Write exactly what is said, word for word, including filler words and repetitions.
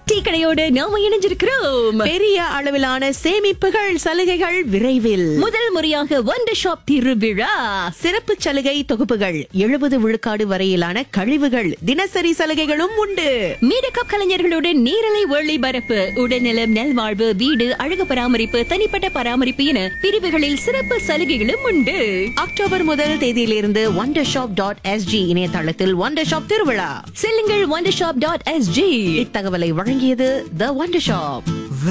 Tea கடையோடு நாம இணைஞ்சிருக்கிறோம். பெரிய அளவிலான சேமிப்புகள் சலுகைகள் விரைவில். முதல் முறையாக ஒண்டர் ஷாப் திருவிழா சிறப்பு சலுகை தொகுப்புகள், எழுபது விழுக்காடு வரையிலான கழிவுகள், தினசரி சலுகைகளும் உண்டு. மீடியாகாப் கலைஞர்களுடன் நேரலை ஒளிபரப்பு, உடல்நலம், நல்வாழ்வு, வீடு, அழகு பராமரிப்பு, தனிப்பட்ட பராமரிப்பு என பிரிவுகளில் சிறப்பு சலுகைகளும் உண்டு. அக்டோபர் முதல் தேதியிலிருந்து ஒண்டர் ஷாப் டாட் எஸ்ஜி இணையதளத்தில் ஒண்டர் ஷாப் திருவிழா. செல்லுங்கள் ஒண்டர் ஷாப் டாட் எஸ்ஜி. இத்தகவலை வழங்கியது தி ஒண்டர் ஷாப்.